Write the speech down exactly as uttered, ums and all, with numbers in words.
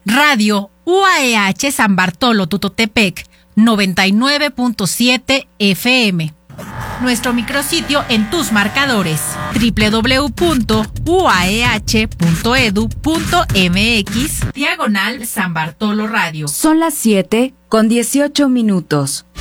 Radio U A E H San Bartolo Tutotepec, noventa y nueve punto siete F M. Nuestro micrositio en tus marcadores, doble u doble u doble u punto u a e h punto e d u punto m x, diagonal San Bartolo Radio. Son las siete con dieciocho minutos.